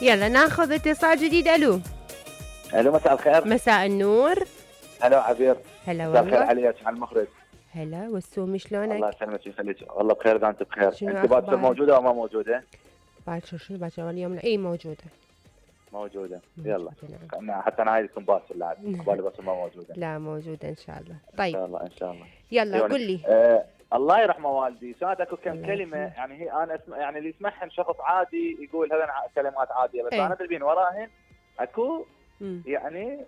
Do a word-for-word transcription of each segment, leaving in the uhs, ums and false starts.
يلا ناخذ اتصال جديد. الو الو مساء الخير. مساء النور. هلا عبير. هلا مساء الخير والله. عليك على المخرج. هلا والسومي الله شلونك؟ يسلمك ويخليك. والله بخير اذا انت بخير. شنو انت باكر أخبارك؟ موجوده او ما موجوده؟ باكر شنو باكر اليوم؟ اي موجوده موجوده. يلا موجودة، نعم. أنا حتى انا عايز اكون باكر لاعب بالي بس ما موجوده. لا موجوده ان شاء الله. ان طيب شاء الله ان شاء الله. يلا عيوني. قل لي. آه الله يرحمه والدي كانت اكو كم الله كلمه يرحمه. يعني هي انا اسم يعني اللي يسمعهن شخص عادي يقول هذا كلمات عاديه بس إيه. انا بالبين وراهن اكو مم. يعني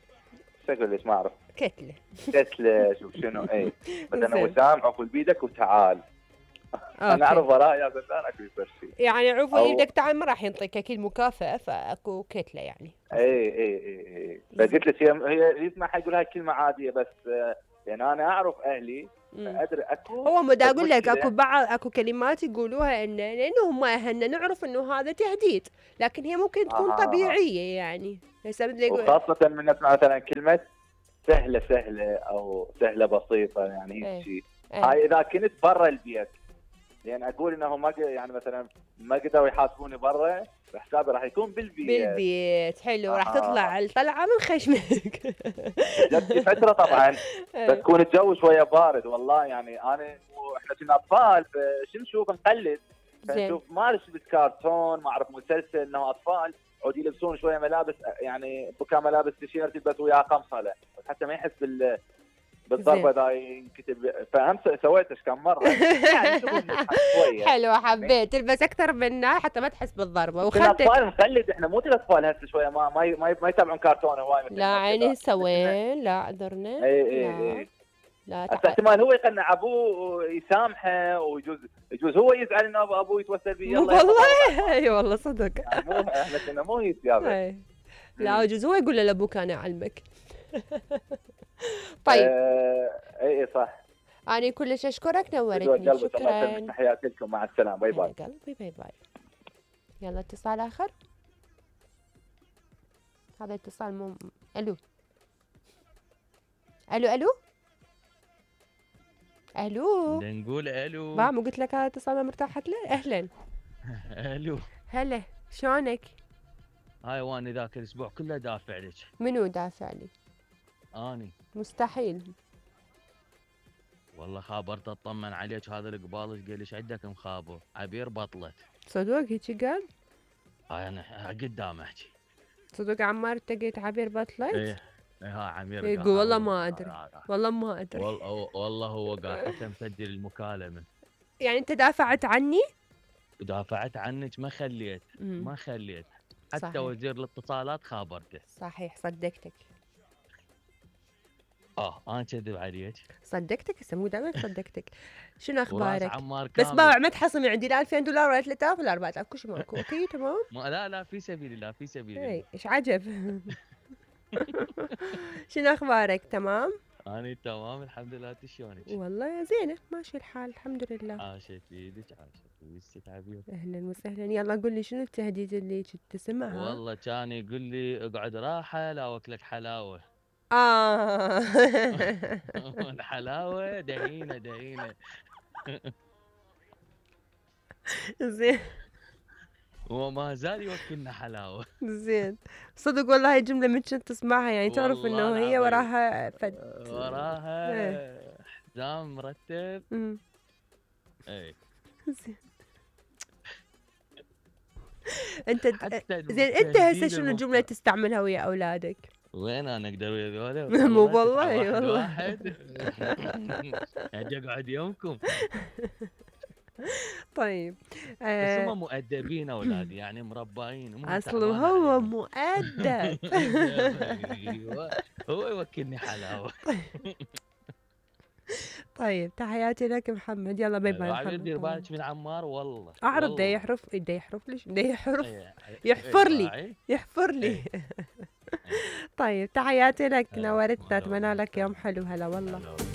شو اقول لك ما اعرف كتله. كتله شوف شنو اي مثلا زين. وسام عقل بيدك وتعال. انا أوكي. اعرف وراها يا زلمه اكو شيء. يعني عفوا أو- ايدك تعال ما راح ينطيك اكيد مكافاه فاكو كتله يعني. اي اي اي اي فقلت لك هي هي يسمعها يقول هاي كلمه عاديه بس آه، يعني انا اعرف اهلي مم. ادري اكو هو ما دا اقول لك مشكلة. اكو بعض اكو كلمات يقولوها ان لانه هم اهلنا نعرف انه هذا تهديد، لكن هي ممكن تكون آه. طبيعيه يعني. هسه بدي اقول وخاصه من نسمع مثلا كلمه سهله سهله او سهله بسيطه يعني إيه. هيك شيء. إيه. هاي اذا كنت برا البيت لان اقول انه ما ق- يعني مثلا ما قدروا يحاسبوني برا فحسابي راح يكون بالبيت. بالبيت حلو. راح آه. تطلع الطلعه من خشمك. جت فتره طبعا بس تكون الجو شويه بارد والله يعني انا واحنا كنا اطفال فشو نشوف نقلد زين. فنشوف ما نشوف كرتون ما اعرف مسلسل انه اطفال عود يلبسون شويه ملابس يعني بكا ملابس تيشيرت يلبس وياه قمصله حتى ما يحس بال بالضربه ذا ينكتب فهم سويت ايش كم مره يعني شوف نضحك شويه. حلو حبيت تلبس اكثر منها حتى ما تحس بالضربه كنا وخدت. اطفال نقلد احنا مو الاطفال هسه شويه ما ما ما, ما يتابعون كرتون هواي مثل لا ما عيني كذا. سوين لا عذرنا. اي اي لا اي لا هسه تح... احتمال هو يقنع ابوه ويسامحه ويجوز يجوز هو يزعل انه أبو- ابوه يتوسل بيه يلا والله اي والله صدق. يعني مو احنا كنا مو يتجابه. أي. لا يجوز هو يقول لابوك انا اعلمك. طيب آه اي اي صح. انا كلش اشكرك بدو نورتني. قلبك الله شكرا. يسلمك تحياتي لكم مع السلامه باي باي. هلا قلبي باي باي. يلا اتصال اخر. هذا اتصال مو الو الو الو الو بدنا نقول الو. ما مو قلت لك هذا اتصال ما مرتاحت له. اهلا الو. هلا شلونك؟ هاي وانا ذاك الاسبوع كله دافع لك. منو دافع لي؟ اني مستحيل. والله خابرت اطمن عليك هذا القبال ايش قال ايش عندك مخابر عبير بطلت. صدق هيك قال؟ هاي انا قدام احكي. صدق عمار تقيت عبير بطلت؟ ايه ايه ها عمير يقول قال والله هذا- ما ادري والله ما ادري. والله والله هو قال حتى مسجل المكالمه. يعني انت دافعت عني؟ ودافعت عنك ما خليت مم. ما خليت حتى صحيح. وزير الاتصالات خابرته. صحيح صدقتك اه انا كذب عليك. صدقتك هسه مو دائما صدقتك. شنو وراس اخبارك؟ عمار بس كامل. باع ما تحصل من عندي لا ألفين دولار ولا ثلاثة آلاف ولا أربعة آلاف كل شيء ماكو. اوكي تمام. ما لا لا في سبيل الله في سبيل الله. اي ايش عجب. شنو اخبارك؟ تمام؟ انا تمام الحمد لله. انت شلونك؟ والله زينه ماشي الحال الحمد لله. عاشت ايدك عاشت ويسك عبير. اهلا وسهلا. يلا قول لي شنو التهديد اللي كنت تسمعها؟ والله كان يقول لي اقعد راحه لا واكلك حلاوه. اه. الحلاوه دهينه دهينه. زين وما زال يوكلنا حلاوه. زين صدق والله هاي الجمله من كنت تسمعها يعني تعرف والله انه هي العظيم. وراها فد. وراها حزام مرتب. أمم. اي زين انت حتى زين انت هسه التهديد شنو المفرط. الجمله تستعملها ويا اولادك؟ وين انا اقدر ويا ذولا؟ مو والله والله، واحد والله. واحد. اجي اقعد يومكم. طيب بس آه هم مؤدبين اولادي يعني مربعين. مو اصل تعبان هو عليهم. مؤدب. ايوه هو يوكلني حلاوه. طيب تحياتي لك محمد. يلا باي باي عبير دير محمد. بالك من عمار والله. اعرف والله. ده يحرف ده يحرف ليش ده يحرف إيه، يحفر إيه، لي راعي. يحفر لي. إيه. طيب تحياتي لك هلا نورتنا. هلا اتمنى والله. لك يوم حلو. هلا والله. هلا والله.